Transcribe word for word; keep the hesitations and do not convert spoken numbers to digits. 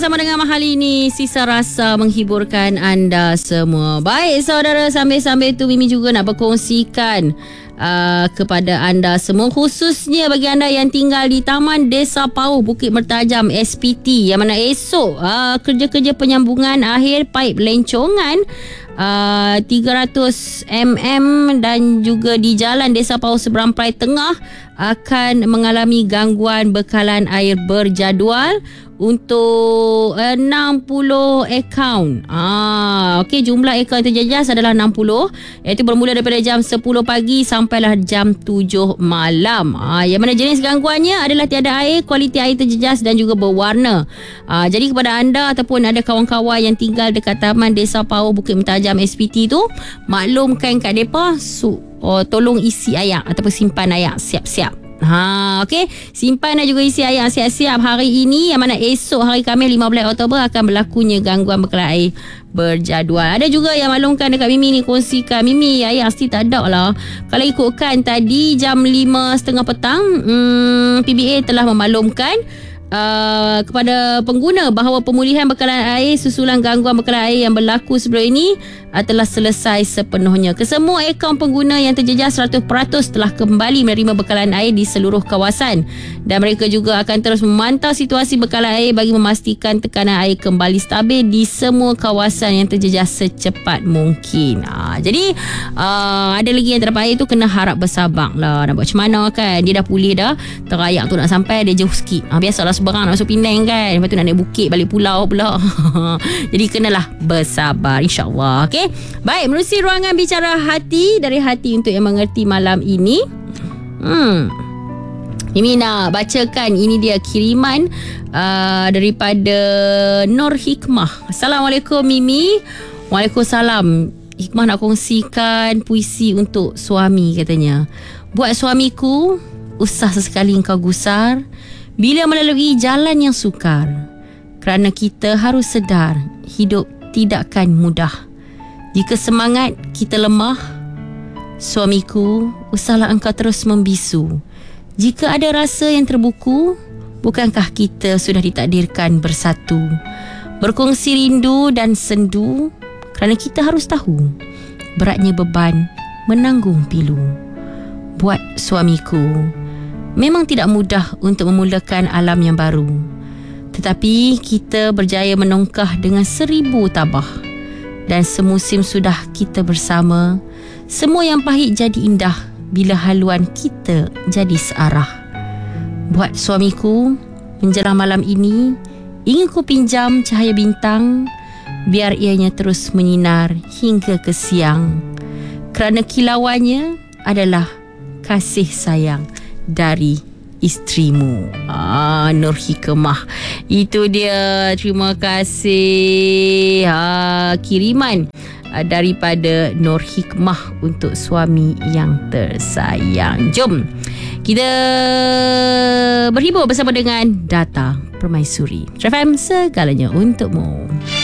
bersama dengan Mahal ini, sisa rasa menghiburkan anda semua. Baik saudara, sambil-sambil tu Mimi juga nak berkongsikan uh, kepada anda semua, khususnya bagi anda yang tinggal di Taman Desa Pauh Bukit Mertajam S P T, yang mana esok uh, kerja-kerja penyambungan akhir paip lencongan Uh, tiga ratus milimeter dan juga di Jalan Desa Pauh Seberampai Tengah akan mengalami gangguan bekalan air berjadual untuk enam puluh akaun. Ah, okey, jumlah akaun terjejas adalah enam puluh, iaitu bermula daripada jam sepuluh pagi sampailah jam tujuh malam. Ah, yang mana jenis gangguannya adalah tiada air, kualiti air terjejas dan juga berwarna. Ah, jadi kepada anda ataupun ada kawan-kawan yang tinggal dekat Taman Desa Pauh Bukit Mertajam S P T tu, maklumkan kat depa, su, oh, tolong isi air ataupun simpan air siap-siap. Ha, okey, simpan dan juga isi air siap-siap hari ini, yang mana esok hari Khamis lima belas Oktober akan berlakunya gangguan bekalan air berjadual. Ada juga yang maklumkan dekat Mimi ni, kongsikan Mimi, air pasti tak ada lah. Kalau ikutkan tadi jam lima tiga puluh petang, hmm, P B A telah memaklumkan Uh, kepada pengguna bahawa pemulihan bekalan air susulan gangguan bekalan air yang berlaku sebelum ini uh, telah selesai sepenuhnya. Kesemua akaun pengguna yang terjejas seratus peratus telah kembali menerima bekalan air di seluruh kawasan, dan mereka juga akan terus memantau situasi bekalan air bagi memastikan tekanan air kembali stabil di semua kawasan yang terjejas secepat mungkin. Uh, jadi uh, ada lagi yang terdapat air tu kena harap bersabar lah. Nak buat macam mana kan, dia dah pulih dah, terayak tu nak sampai dia jauh sikit. Uh, biasalah seberang nak masuk Penang kan, lepas tu nak naik bukit balik pulau pula. Jadi kenalah bersabar, insyaAllah. Okay, baik, menerusi ruangan bicara hati, dari hati untuk yang mengerti malam ini. Hmm Mimi nak bacakan, ini dia kiriman uh, daripada Nur Hikmah. Assalamualaikum Mimi. Waalaikumsalam. Hikmah nak kongsikan puisi untuk suami, katanya. Buat suamiku, usah sesekali engkau gusar bila melalui jalan yang sukar, kerana kita harus sedar hidup tidakkan mudah. Jika semangat kita lemah, suamiku, usahlah engkau terus membisu. Jika ada rasa yang terbuku, bukankah kita sudah ditakdirkan bersatu, berkongsi rindu dan sendu, kerana kita harus tahu beratnya beban menanggung pilu. Buat suamiku, memang tidak mudah untuk memulakan alam yang baru, tetapi kita berjaya menongkah dengan seribu tabah, dan semusim sudah kita bersama. Semua yang pahit jadi indah bila haluan kita jadi searah. Buat suamiku, menjelang malam ini ingin ku pinjam cahaya bintang, biar ianya terus menyinar hingga ke siang, kerana kilauannya adalah kasih sayang dari isterimu. Ah, Nur Hikmah. Itu dia. Terima kasih. Ah, kiriman ah, daripada Nur Hikmah untuk suami yang tersayang. Jom kita berhibur bersama dengan Data Permaisuri. F M, segalanya untukmu.